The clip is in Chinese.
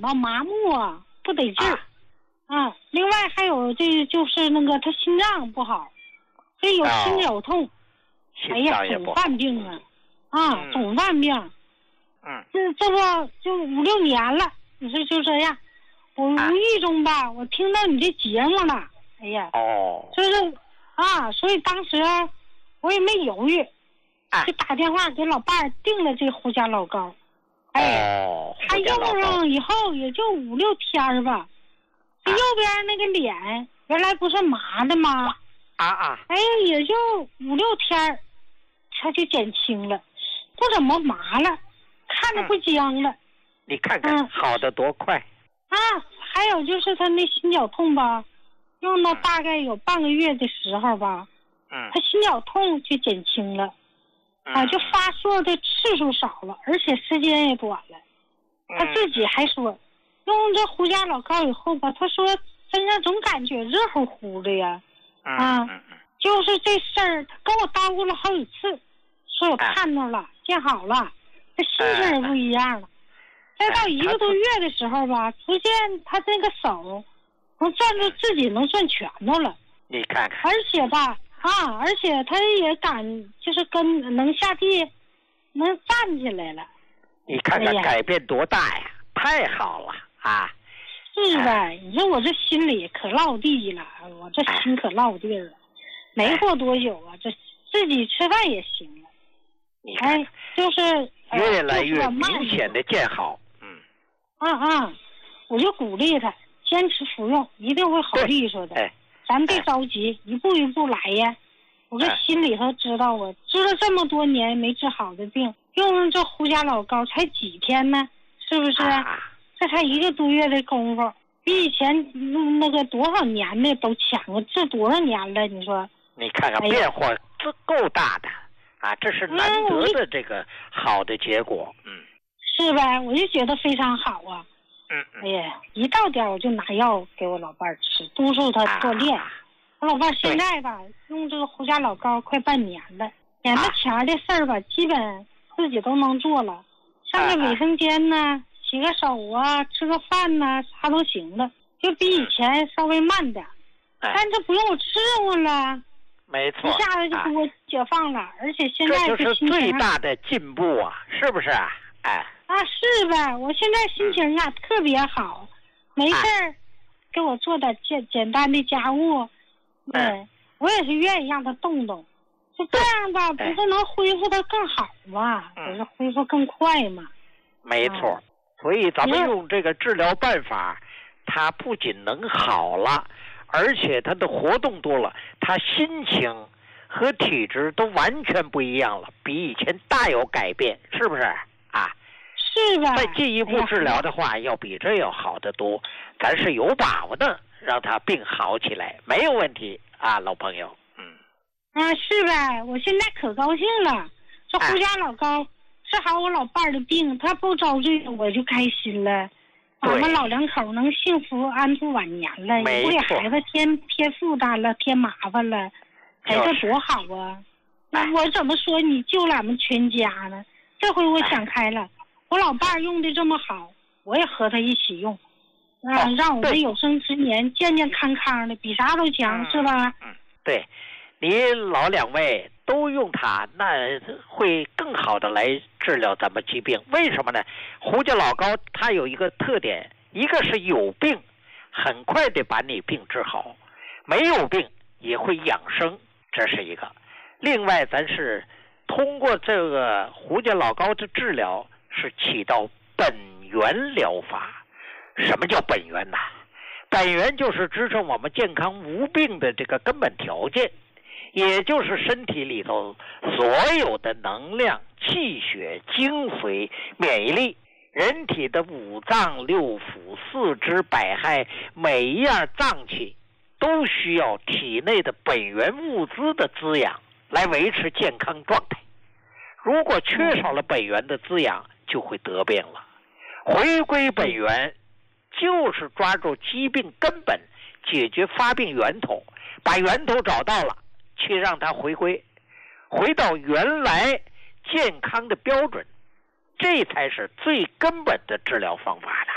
吧，麻木啊，不得劲儿啊。另外还有这就是那个他心脏不好，这有心绞痛，哎呀，总犯病啊，总犯病。这不就5、6年了，你说就这样。我无意中吧，我听到你这节目了，哎呀，就是所以当时我也没犹豫，就打电话给老伴儿订了这胡家老膏。他用上以后也就5、6天吧，这右边那个脸原来不是麻的吗？也就5、6天，他就减轻了，不怎么麻了，看着不僵了。 你看看，好的多快还有就是他那心绞痛吧，用到大概有半个月的时候吧，他心绞痛就减轻了，就发作的次数少了，而且时间也短了。他自己还说，用这胡家老膏以后吧，他说身上总感觉热乎乎的呀，就是这事儿，他跟我叨咕了好几次，说我看到了，见好了，这心情也不一样了。再到1个多月的时候吧，逐渐他这个手能攥住自己，能攥拳头了。 你看看， 而且吧，而且他也敢就是能下地，能站起来了。 你看看改变多大呀！太好了是呗，你说我这心里可落地了，我这心可落地了。没过多久啊，这自己吃饭也行了。 你看， 就是越来越明显的见好。 我就鼓励他坚持服用，一定会好利索的。咱别着急，一步一步来呀。我这心里头知道，我治了这么多年没治好的病，用这胡家老膏才几天呢，是不是？这才1个多月的功夫，比以前那个多少年的都强了，这多少年了？你说？ 你看看变化这够大的这是难得的这个好的结果。 是呗，我就觉得非常好啊。哎呀，一到点我就拿药给我老伴儿吃，督促他锻炼。我老伴儿现在吧，用这个胡家老膏快半年了，眼巴前的事儿吧，基本自己都能做了。上个卫生间呢，洗个手啊，吃个饭呢，啥都行了，就比以前稍微慢点，但这不用我伺候了。 没错， 一下子就给我解放了，而且现在这就是最大的进步是不是？ 是呗，我现在心情特别好，没事儿给我做点简单的家务，我也是愿意让他动动，就这样吧，不是能恢复的更好吗？不是恢复更快吗？ 没错，所以咱们用这个治疗办法，他不仅能好了，而且他的活动多了，他心情和体质都完全不一样了，比以前大有改变，是不是是吧？ 再进一步治疗的话，要比这要好得多。咱是有把握的，让他病好起来，没有问题老朋友。 是呗，我现在可高兴了。这胡家老膏治好我老伴儿的病，他不遭罪，我就开心了。我们老两口能幸福安度晚年了，也不给孩子添负担了，添麻烦了，这多好啊！我怎么说你救了俺们全家呢？这回我想开了。我老伴儿用的这么好，我也和他一起用，让我们有生之年健健康康的，比啥都强，是吧？ 对，你老两位都用它，那会更好的来治疗咱们疾病。为什么呢？胡家老膏它有一个特点，一个是有病，很快的把你病治好；没有病也会养生，这是一个。另外，咱是通过这个胡家老膏的治疗。是起到本源疗法。什么叫本源呢？本源就是支撑我们健康无病的这个根本条件，也就是身体里头所有的能量、气血、精髓、免疫力，人体的五脏六腑、四肢百骸，每一样脏器都需要体内的本源物资的滋养来维持健康状态。如果缺少了本源的滋养，就会得病了。回归本源就是抓住疾病根本，解决发病源头，把源头找到了，去让它回到原来健康的标准，这才是最根本的治疗方法了。